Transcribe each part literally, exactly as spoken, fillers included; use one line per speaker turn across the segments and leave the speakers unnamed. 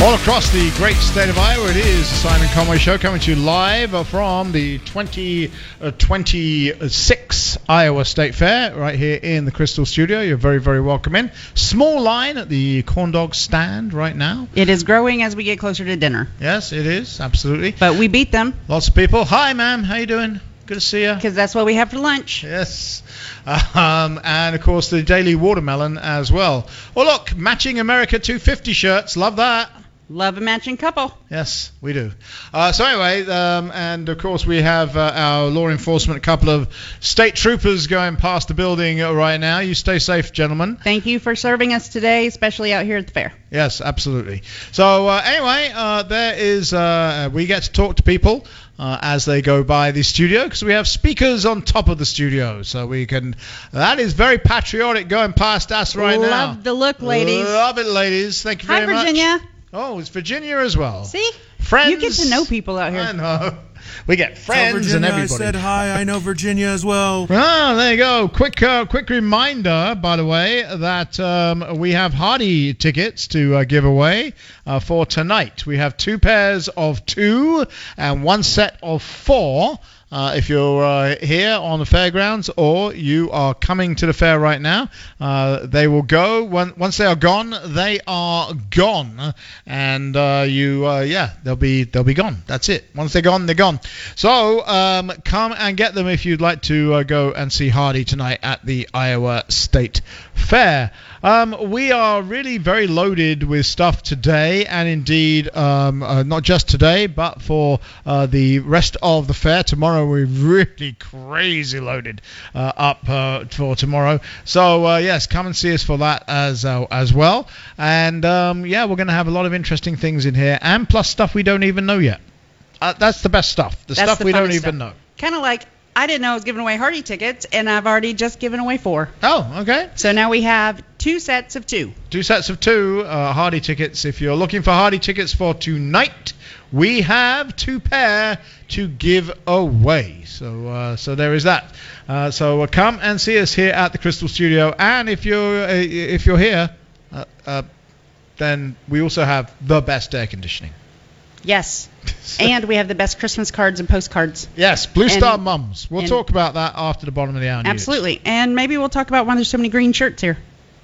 All across the great state of Iowa, it is the Simon Conway Show coming to you live from the twenty twenty-six Iowa State Fair right here in the Crystal Studio. You're very, very welcome in. Small line at the corn dog stand right now.
It is growing as we get closer to dinner.
Yes, it is, absolutely.
But we beat them.
Lots of people. Hi, ma'am. How you doing? Good to see you.
Because that's what we have for lunch.
Yes. Um, and, of course, the Daily Watermelon as well. Oh, look, matching America two fifty shirts. Love that.
Love a matching couple.
Yes, we do. Uh, so anyway, um, and of course we have uh, our law enforcement, a couple of state troopers going past the building right now. You stay safe, gentlemen.
Thank you for serving us today, especially out here at the fair.
Yes, absolutely. So uh, anyway, uh, there is, uh, we get to talk to people uh, as they go by the studio because we have speakers on top of the studio. So we can, that is very patriotic going past us right
Love
now.
Love the look, ladies.
Love it, ladies. Thank you
Hi,
very much.
Hi, Virginia.
Oh, it's Virginia as well.
See?
Friends.
You get to know people out here.
I know. We get friends
Virginia,
and everybody.
I said hi. I know Virginia as well.
Ah, there you go. Quick uh, quick reminder, by the way, that um, we have Hardy tickets to uh, give away uh, for tonight. We have two pairs of two and one set of four. Uh, if you're uh, here on the fairgrounds or you are coming to the fair right now, uh, they will go. When, once they are gone, they are gone, and uh, you, uh, yeah, they'll be they'll be gone. That's it. Once they're gone, they're gone. So um, come and get them if you'd like to uh, go and see Hardy tonight at the Iowa State Fair. Um, we are really very loaded with stuff today, and indeed um, uh, not just today, but for uh, the rest of the fair. Tomorrow we're really crazy loaded uh, up uh, for tomorrow. So uh, yes, come and see us for that as uh, as well. And um, yeah, we're going to have a lot of interesting things in here, and plus stuff we don't even know yet. Uh, that's the best stuff. The
That's
stuff
the
we don't
funny
even
stuff.
know.
Kind of like I didn't know I was giving away Hardy tickets, and I've already just given away four.
Oh, okay.
So now we have two sets of two.
Two sets of two uh, Hardy tickets. If you're looking for Hardy tickets for tonight, we have two pair to give away. So uh, so there is that. Uh, so uh, come and see us here at the Crystal Studio. And if you're uh, if you're here, uh, uh, then we also have the best air conditioning.
Yes. And we have the best Christmas cards and postcards.
Yes, Blue Star
and,
Mums. We'll talk about that after the bottom of the hour.
Absolutely. News. And maybe we'll talk about why there's so many green shirts here.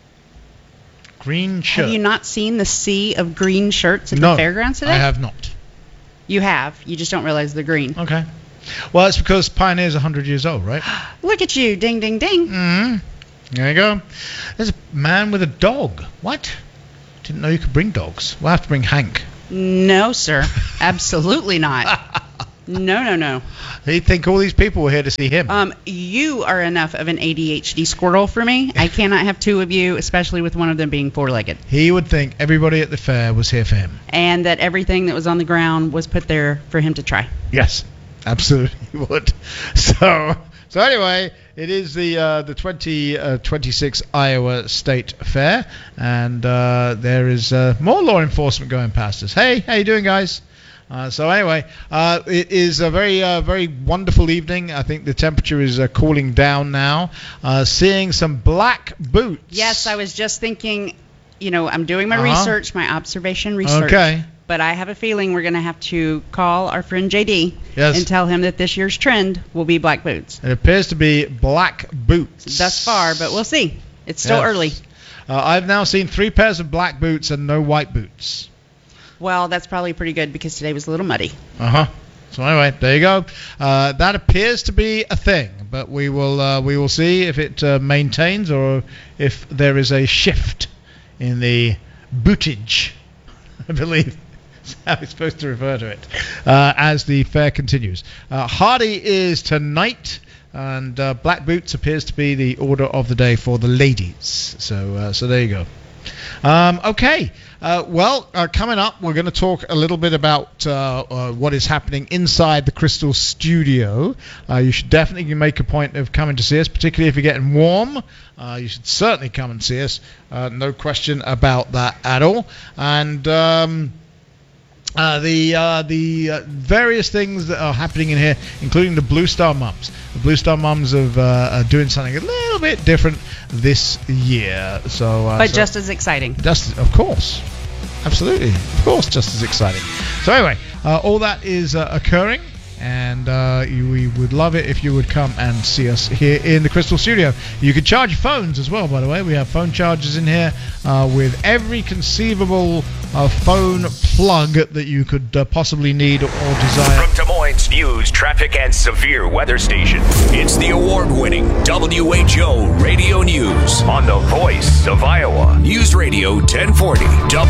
Green shirts.
Have you not seen the sea of green shirts at
no,
the fairgrounds today?
I have not.
You have. You just don't realize they're green.
Okay. Well, it's because Pioneer's one hundred years old, right?
Look at you. Ding, ding, ding.
Mm-hmm. There you go. There's a man with a dog. What? Didn't know you could bring dogs. We'll have to bring Hank.
No, sir. Absolutely not. No, no, no.
He'd think all these people were here to see him.
Um, you are enough of an A D H D squirrel for me. I cannot have two of you, especially with one of them being four-legged.
He would think everybody at the fair was here for him.
And that everything that was on the ground was put there for him to try.
Yes, absolutely he would. So... So anyway, it is the uh, the twenty twenty-six Iowa State Fair, and uh, there is uh, more law enforcement going past us. Hey, how you doing, guys? Uh, so anyway, uh, it is a very uh, very wonderful evening. I think the temperature is uh, cooling down now. Uh, seeing some black boots.
Yes, I was just thinking, you know, I'm doing my
uh-huh.
research, my observation research.
Okay.
But I have a feeling we're going to have to call our friend J D
yes.
and tell him that this year's trend will be black boots.
It appears to be black boots.
Thus far, but we'll see. It's still
yes.
early.
Uh, I've now seen three pairs of black boots and no white boots.
Well, that's probably pretty good because today was a little muddy.
Uh-huh. So anyway, there you go. Uh, that appears to be a thing, but we will uh, we will see if it uh, maintains or if there is a shift in the bootage, I believe. How we're supposed to refer to it uh, as the fair continues. Uh, Hardy is tonight, and uh, black boots appears to be the order of the day for the ladies. So, uh, so there you go. Um, okay. Uh, well, uh, coming up, we're going to talk a little bit about uh, uh, what is happening inside the Crystal Studio. Uh, you should definitely make a point of coming to see us, particularly if you're getting warm. Uh, you should certainly come and see us. Uh, no question about that at all. And Um, Uh, the uh, the uh, various things that are happening in here, including the Blue Star Mums. The Blue Star Mums of, uh, are doing something a little bit different this year. So, uh,
but
so
just as exciting.
Just, of course. Absolutely. Of course, just as exciting. So anyway, uh, all that is uh, occurring. And uh, you, we would love it if you would come and see us here in the Crystal Studio. You can charge your phones as well, by the way. We have phone chargers in here uh, with every conceivable uh, phone plug that you could uh, possibly need or desire.
From Des Moines News, traffic, and severe weather station, it's the award-winning W H O Radio News on the Voice of Iowa. News Radio ten forty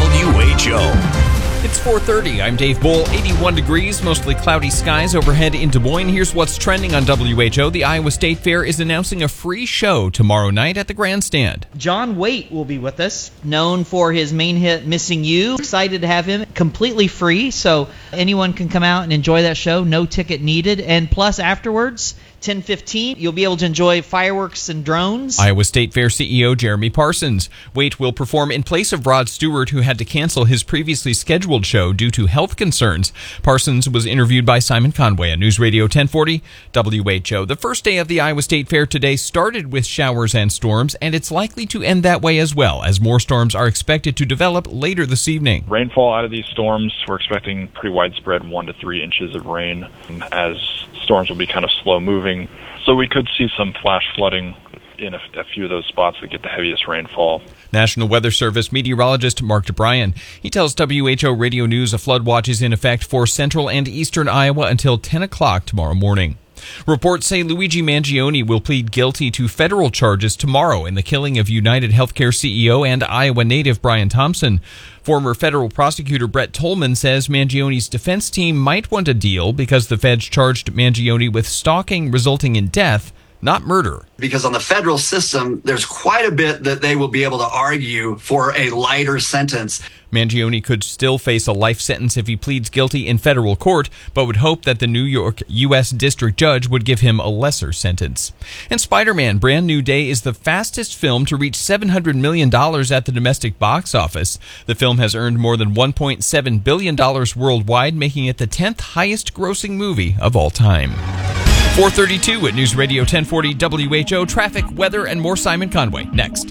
W H O.
It's four thirty. I'm Dave Bull. eighty-one degrees, mostly cloudy skies overhead in Des Moines. Here's what's trending on W H O. The Iowa State Fair is announcing a free show tomorrow night at the grandstand.
John Waite will be with us, known for his main hit, Missing You. Excited to have him completely free, so anyone can come out and enjoy that show. No ticket needed. And plus, afterwards, ten fifteen, you'll be able to enjoy fireworks and drones.
Iowa State Fair C E O Jeremy Parsons. Waite will perform in place of Rod Stewart, who had to cancel his previously scheduled show due to health concerns. Parsons was interviewed by Simon Conway on News Radio ten forty W H O. The first day of the Iowa State Fair today started with showers and storms, and it's likely to end that way as well, as more storms are expected to develop later this evening.
Rainfall out of these storms, we're expecting pretty widespread one to three inches of rain, as storms will be kind of slow moving. So we could see some flash flooding in a, a few of those spots that get the heaviest rainfall.
National Weather Service meteorologist Mark DeBryan. He tells W H O Radio News a flood watch is in effect for central and eastern Iowa until ten o'clock tomorrow morning. Reports say Luigi Mangione will plead guilty to federal charges tomorrow in the killing of United Healthcare C E O and Iowa native Brian Thompson. Former federal prosecutor Brett Tolman says Mangione's defense team might want a deal because the feds charged Mangione with stalking resulting in death, not murder.
Because on the federal system, there's quite a bit that they will be able to argue for a lighter sentence.
Mangione could still face a life sentence if he pleads guilty in federal court, but would hope that the New York U S district judge would give him a lesser sentence. And Spider-Man Brand New Day is the fastest film to reach seven hundred million dollars at the domestic box office. The film has earned more than one point seven billion dollars worldwide, making it the tenth highest grossing movie of all time. four thirty-two at News Radio ten forty W H O. Traffic, weather, and more Simon Conway. Next.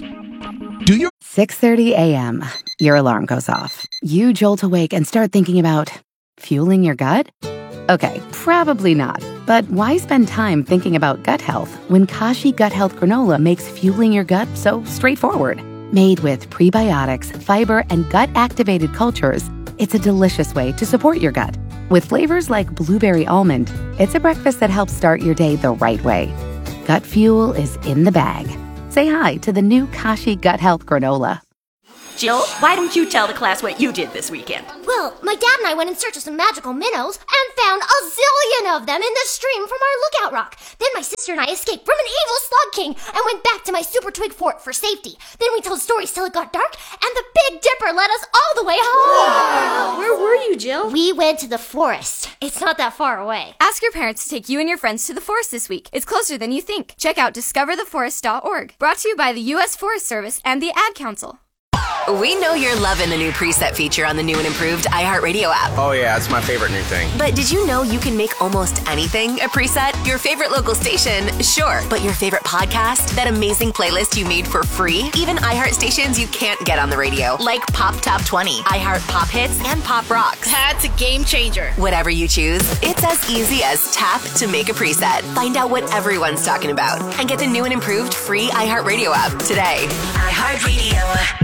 Do you? six thirty a.m. Your alarm goes off. You jolt awake and start thinking about fueling your gut? Okay, probably not. But why spend time thinking about gut health when Kashi Gut Health Granola makes fueling your gut so straightforward? Made with prebiotics, fiber, and gut-activated cultures, it's a delicious way to support your gut. With flavors like blueberry almond, it's a breakfast that helps start your day the right way. Gut fuel is in the bag. Say hi to the new Kashi Gut Health Granola.
Jill, why don't you tell the class what you did this weekend?
Well, my dad and I went in search of some magical minnows and found a zillion of them in the stream from our lookout rock. Then my sister and I escaped from an evil slug king and went back to my super twig fort for safety. Then we told stories till it got dark, and the Big Dipper led us all the way home.
Wow. Where were you, Jill?
We went to the forest. It's not that far away.
Ask your parents to take you and your friends to the forest this week. It's closer than you think. Check out discover the forest dot org. Brought to you by the U S Forest Service and the Ad Council.
We know you're loving the new preset feature on the new and improved iHeartRadio app.
Oh yeah, it's my favorite new thing.
But did you know you can make almost anything a preset? Your favorite local station, sure. But your favorite podcast? That amazing playlist you made for free? Even iHeart stations you can't get on the radio, like Pop Top twenty, iHeart Pop Hits, and Pop Rocks.
That's a game changer.
Whatever you choose, it's as easy as tap to make a preset. Find out what everyone's talking about and get the new and improved free iHeartRadio app today.
iHeartRadio.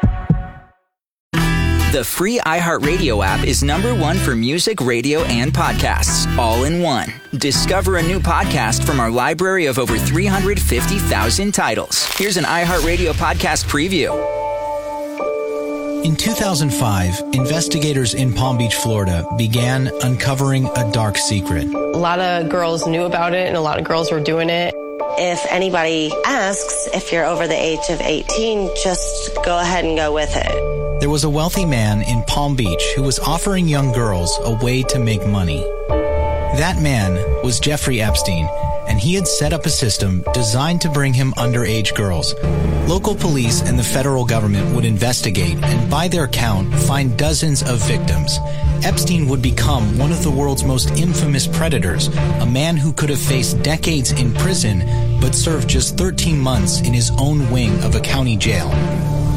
The free iHeartRadio app is number one for music, radio, and podcasts, all in one. Discover a new podcast from our library of over three hundred fifty thousand titles. Here's an iHeartRadio podcast preview.
In two thousand five, investigators in Palm Beach, Florida, began uncovering a dark secret.
A lot of girls knew about it, and a lot of girls were doing it.
If anybody asks if you're over the age of eighteen, just go ahead and go with it.
There was a wealthy man in Palm Beach who was offering young girls a way to make money. That man was Jeffrey Epstein, and he had set up a system designed to bring him underage girls. Local police and the federal government would investigate and, by their count, find dozens of victims. Epstein would become one of the world's most infamous predators, a man who could have faced decades in prison but served just thirteen months in his own wing of a county jail.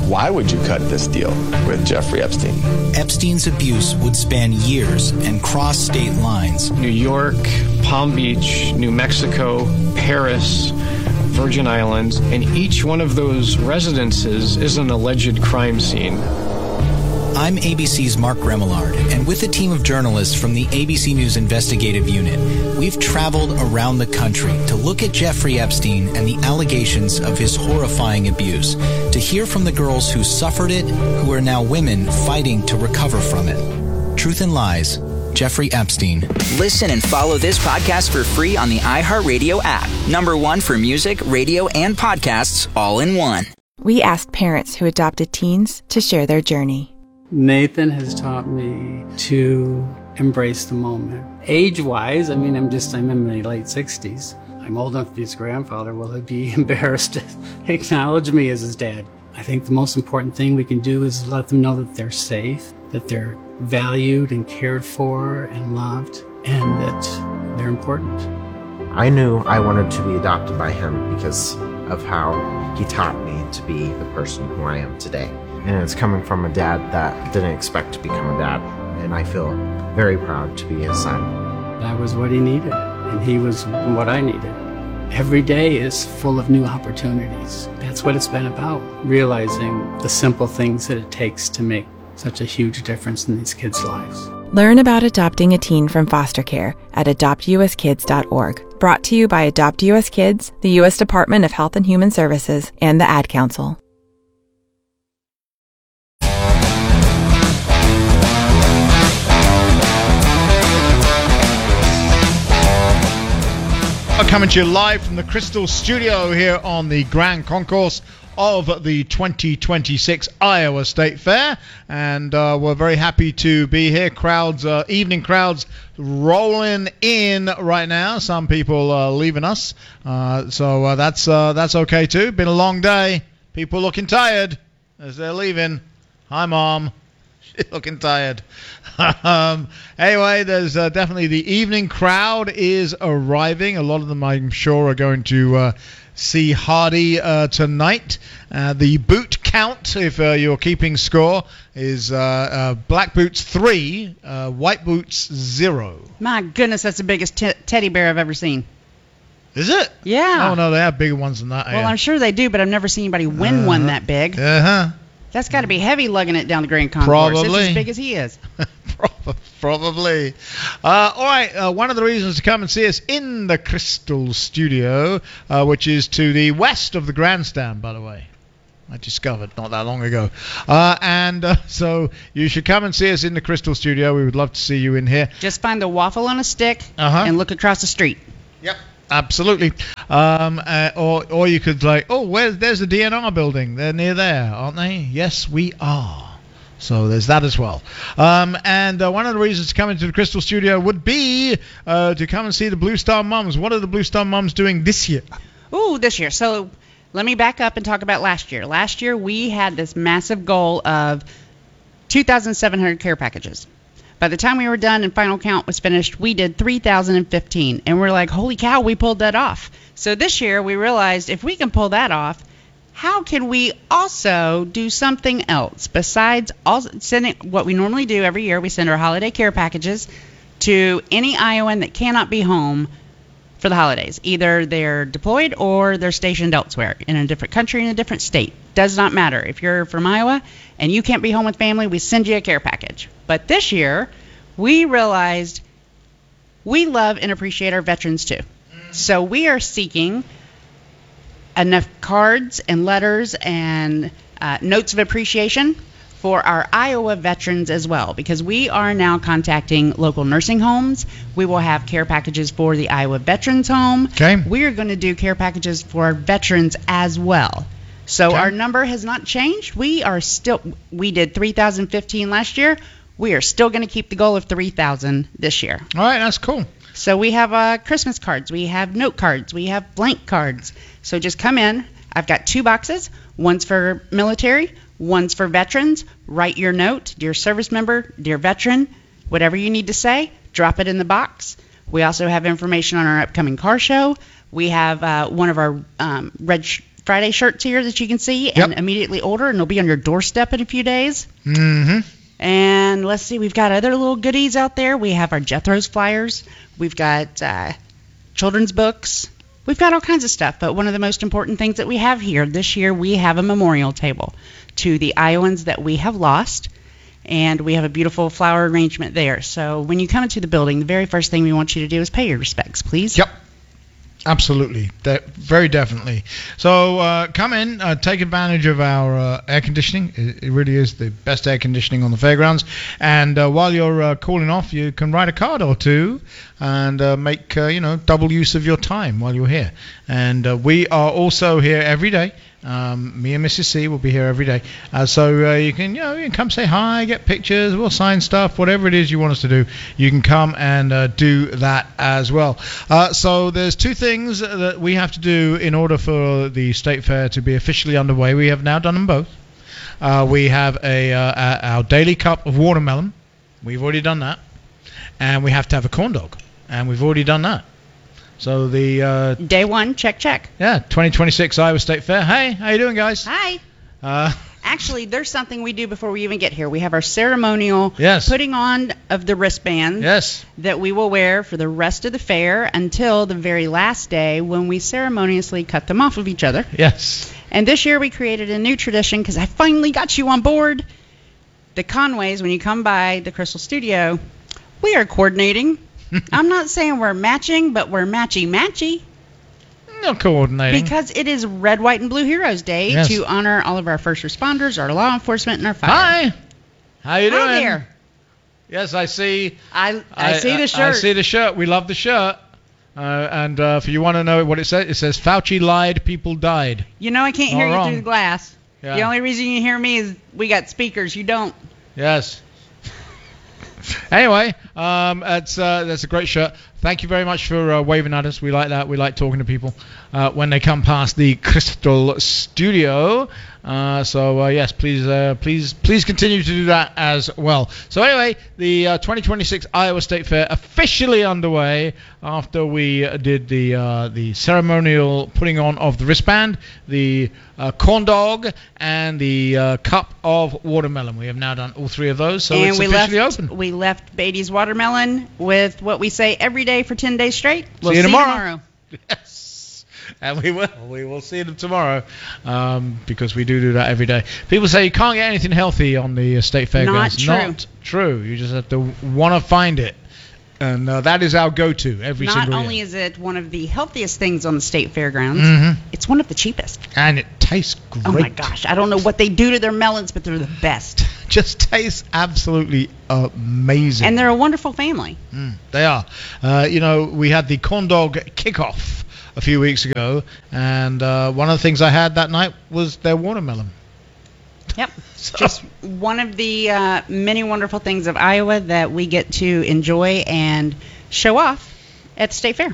Why would you cut this deal with Jeffrey Epstein?
Epstein's abuse would span years and cross state lines.
New York, Palm Beach, New Mexico, Paris, Virgin Islands, and each one of those residences is an alleged crime scene.
I'm A B C's Mark Remillard, and with a team of journalists from the A B C News Investigative Unit, we've traveled around the country to look at Jeffrey Epstein and the allegations of his horrifying abuse, to hear from the girls who suffered it, who are now women fighting to recover from it. Truth and Lies, Jeffrey Epstein.
Listen and follow this podcast for free on the iHeartRadio app. Number one for music, radio, and podcasts all in one.
We asked parents who adopted teens to share their journey.
Nathan has taught me to embrace the moment. Age-wise, I mean, I'm just, I'm in my late sixties. I'm old enough to be his grandfather. Will he be embarrassed to acknowledge me as his dad? I think the most important thing we can do is let them know that they're safe, that they're valued and cared for and loved, and that they're important.
I knew I wanted to be adopted by him because of how he taught me to be the person who I am today. And it's coming from a dad that didn't expect to become a dad. And I feel very proud to be his son.
That was what he needed, and he was what I needed. Every day is full of new opportunities. That's what it's been about, realizing the simple things that it takes to make such a huge difference in these kids' lives.
Learn about adopting a teen from foster care at adopt u s kids dot org. Brought to you by Adopt U S Kids, the U S Department of Health and Human Services, and the Ad Council.
Coming to you live from the Crystal Studio here on the Grand Concourse of the twenty twenty-six Iowa State Fair, and uh, we're very happy to be here. Crowds, uh, evening crowds rolling in right now. Some people uh, leaving us, uh, so uh, that's uh, that's okay too. Been a long day. People looking tired as they're leaving. Hi, Mom. She's looking tired. um, anyway, there's uh, definitely the evening crowd is arriving. A lot of them, I'm sure, are going to uh, see Hardy uh, tonight. Uh, the boot count, if uh, you're keeping score, is uh, uh, black boots three, uh, white boots zero.
My goodness, that's the biggest t- teddy bear I've ever seen.
Is it?
Yeah.
Oh, no, they have bigger ones than that.
Well,
yeah.
I'm sure they do, but I've never seen anybody win
uh-huh.
one that big.
Uh-huh.
That's got to be heavy lugging it down the Grand Concourse.
Probably.
It's as big as he is.
Probably. Uh, all right, uh, one of the reasons to come and see us in the Crystal Studio, uh, which is to the west of the grandstand, by the way. I discovered not that long ago. Uh, and uh, so you should come and see us in the Crystal Studio. We would love to see you in here.
Just find the waffle on a stick
uh-huh.
and look across the street.
Yep. Absolutely. Um, uh, or or you could like, oh, where's there's the D N R building. They're near there, aren't they? Yes, we are. So there's that as well. Um, and uh, one of the reasons to come into the Crystal Studio would be uh, to come and see the Blue Star Mums. What are the Blue Star Mums doing this year?
Ooh, this year. So let me back up and talk about last year. Last year we had this massive goal of two thousand seven hundred care packages. By the time we were done and final count was finished, we did three thousand fifteen. And we're like, holy cow, we pulled that off. So this year we realized if we can pull that off, how can we also do something else besides also sending what we normally do every year? We send our holiday care packages to any Iowan that cannot be home for the holidays. Either they're deployed or they're stationed elsewhere in a different country, in a different state. Does not matter. If you're from Iowa and you can't be home with family, we send you a care package. But this year, we realized we love and appreciate our veterans too. So we are seeking enough cards and letters and uh, notes of appreciation for our Iowa veterans as well, because we are now contacting local nursing homes. We will have care packages for the Iowa Veterans Home.
Okay.
We are going to do care packages for our veterans as well. So okay. Our number has not changed. We are still, we did three thousand fifteen last year. We are still going to keep the goal of three thousand this year.
All right, that's cool.
So we have uh, Christmas cards, we have note cards, we have blank cards. So just come in. I've got two boxes. One's for military, one's for veterans. Write your note, dear service member, dear veteran, whatever you need to say, drop it in the box. We also have information on our upcoming car show. We have uh, one of our um, reg- Friday shirts here that you can see and
Yep.
immediately order, and they'll be on your doorstep in a few days.
Mm-hmm.
And let's see, we've got other little goodies out there. We have our Jethro's flyers. We've got uh, children's books. We've got all kinds of stuff. But one of the most important things that we have here this year, we have a memorial table to the Iowans that we have lost. And we have a beautiful flower arrangement there. So when you come into the building, the very first thing we want you to do is pay your respects, please.
Yep. Absolutely. De- very definitely. So uh, come in, uh, take advantage of our uh, air conditioning. It, it really is the best air conditioning on the fairgrounds. And uh, while you're uh, cooling off, you can write a card or two and uh, make uh, you know double use of your time while you're here. And uh, we are also here every day. Um, me and Missus C will be here every day, uh, so uh, you can you know you can come say hi, get pictures, we'll sign stuff, whatever it is you want us to do. You can come and uh, do that as well. Uh, so there's two things that we have to do in order for the State Fair to be officially underway. We have now done them both. Uh, we have a uh, our daily cup of watermelon. We've already done that, and we have to have a corn dog, and we've already done that. So the uh,
day one, check, check.
Yeah, twenty twenty-six Iowa State Fair. Hey, how you doing, guys?
Hi.
Uh,
Actually, there's something we do before we even get here. We have our ceremonial
Yes.
putting on of the wristbands
Yes.
that we will wear for the rest of the fair until the very last day when we ceremoniously cut them off of each other.
Yes.
And this year we created a new tradition because I finally got you on board. The Conways, when you come by the Crystal Studio, we are coordinating. I'm not saying we're matching, but we're matchy-matchy.
No coordinating.
Because it is Red, White, and Blue Heroes Day
Yes.
to honor all of our first responders, our law enforcement, and our fire.
Hi. How you doing?
Hi there.
Yes, I see.
I I, see the shirt.
I see the shirt. We love the shirt. Uh, and uh, if you want to know what it says, it says Fauci lied, people died.
You know I can't
Not
hear you
wrong.
through the glass.
Yeah.
The only reason you hear me is we got speakers. You don't.
Yes. Anyway, um, that's uh, that's a great shirt. Thank you very much for uh, waving at us. We like that. We like talking to people uh, when they come past the Crystal Studio. Uh, so uh, yes, please, uh, please, please continue to do that as well. So anyway, the uh, twenty twenty-six Iowa State Fair officially underway after we uh, did the uh, the ceremonial putting on of the wristband, the uh, corn dog, and the uh, cup of watermelon. We have now done all three of those, so
and
it's
we
officially
left,
open.
We left Beatty's Watermelon with what we say every day for ten days straight. We'll
See you
see
tomorrow.
You tomorrow.
Yes. And we will. We will see them tomorrow um, because we do do that every day. People say you can't get anything healthy on the uh, state fairgrounds.
Not true.
Not true. You just have to want to find it. And uh, that is our go-to every
Not
single
only
year.
is it one of the healthiest things on the state fairgrounds,
Mhm.
it's one of the cheapest.
And it tastes great.
Oh my gosh, I don't know what they do to their melons, but they're the best.
Just tastes absolutely amazing.
And they're a wonderful family.
Mm, they are. Uh, you know, we had the corn dog kickoff a few weeks ago, and uh, one of the things I had that night was their watermelon.
Yep. Just one of the uh, many wonderful things of Iowa that we get to enjoy and show off at the State Fair.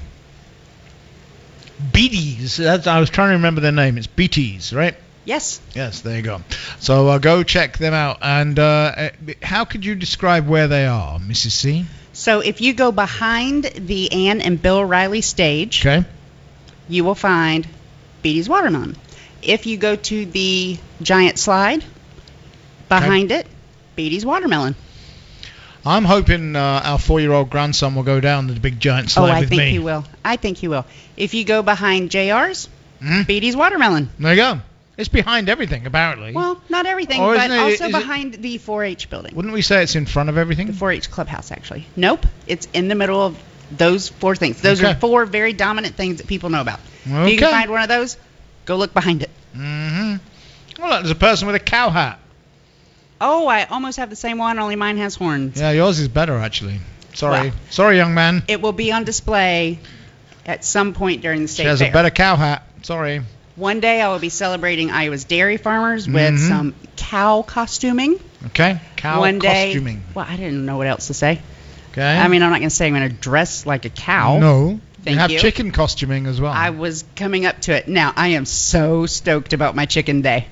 Beaties. That's, I was trying to remember their name. It's Beaties, right?
Yes.
Yes, there you go. So uh, go check them out. And uh, how could you describe where they are, Missus C?
So if you go behind the Ann and Bill Riley stage,
Okay.
you will find Beatty's Watermelon. If you go to the giant slide, behind it, Beatty's Watermelon.
I'm hoping uh, our four-year-old grandson will go down the big giant slide
oh, I
with
think
me.
he will. I think he will. If you go behind J R's,
Mhm.
Beatty's Watermelon.
There you go. It's behind everything, apparently.
Well, not everything,
Or
but
isn't it-
also
is it-
behind the four H building.
Wouldn't we say it's in front of everything?
The four H clubhouse, actually. Nope. It's in the middle of those four things. Those
Okay.
are four very dominant things that people know about. If
Okay.
you can find one of those, go look behind it.
Mm-hmm. Well, look, there's a person with a cow hat.
Oh, I almost have the same one, only mine has horns.
Yeah, yours is better, actually. Sorry.
Well,
Sorry, young man.
It will be on display at some point during the
She
state
has
fair.
a better cow hat. Sorry.
One day I will be celebrating Iowa's dairy farmers with
Mhm.
some cow costuming.
Okay. Cow
One day,
costuming.
well, I didn't know what else to say.
Okay.
I mean, I'm not going to say I'm going to dress like a cow.
No.
Thank
you have
you.
chicken costuming as well.
I was coming up to it. Now, I am so stoked about my chicken day.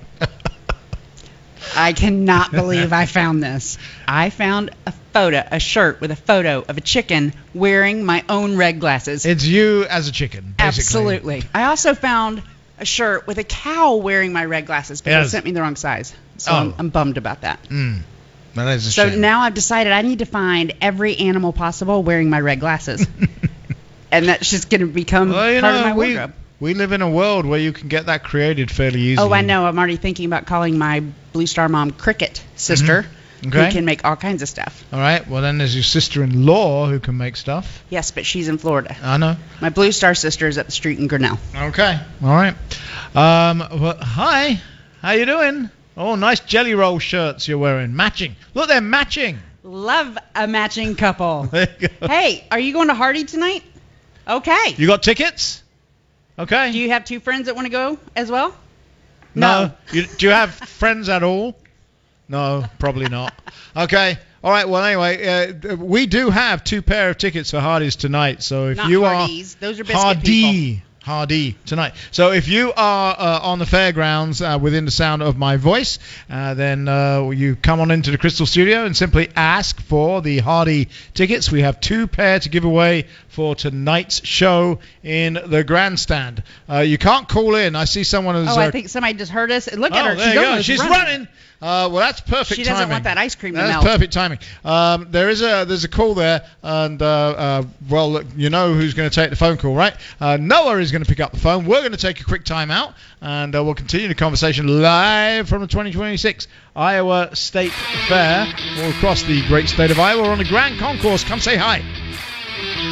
I cannot believe I found this. I found a photo, a shirt with a photo of a chicken wearing my own red glasses.
It's you as a chicken, basically.
Absolutely. I also found a shirt with a cow wearing my red glasses, but
Yes.
they sent me the wrong size. So
Oh.
I'm, I'm bummed about that.
Mm. That is a
So
shame.
now I've decided I need to find every animal possible wearing my red glasses. And that's just going to become
Well, you
part
know,
of my
we,
wardrobe.
we live in a world where you can get that created fairly easily.
Oh, I know. I'm already thinking about calling my Blue Star Mom Cricket sister,
Mhm. Okay.
who can make all kinds of stuff.
All right. Well, then there's your sister-in-law who can make stuff.
Yes, but she's in Florida.
I know.
My Blue Star sister is at the street in Grinnell.
Okay. All right. Um, well, hi. How you doing? Oh, nice Jelly Roll shirts you're wearing. Matching. Look, they're matching.
Love a matching couple.
There you go.
Hey, are you going to Hardy tonight? Okay.
You got tickets? Okay.
Do you have two friends that want to go as well?
No. You, do you have friends at all? No, probably not. Okay. All right. Well, anyway, uh, we do have two pair of tickets for Hardy's tonight. So if
Not
you
Hardee's.
are
Those are biscuit
Hardy,
people.
Hardy tonight. So if you are uh, on the fairgrounds uh, within the sound of my voice, uh, then uh, you come on into the Crystal Studio and simply ask for the Hardy tickets. We have two pair to give away for tonight's show in the grandstand. Uh, you can't call in. I see someone who's.
Oh,
uh,
I think somebody just heard us. Look at
Oh,
her.
there
She's
you go.
almost
She's
running.
running. Uh, well, that's perfect
She doesn't
timing.
want that ice cream to
That's
melt.
perfect timing. Um, there is a there's a call there, and uh, uh, well, look, you know who's going to take the phone call, right? Uh, Noah is going to pick up the phone. We're going to take a quick time out, and uh, we'll continue the conversation live from the twenty twenty-six Iowa State Fair, all across the great state of Iowa on the Grand Concourse. Come say hi.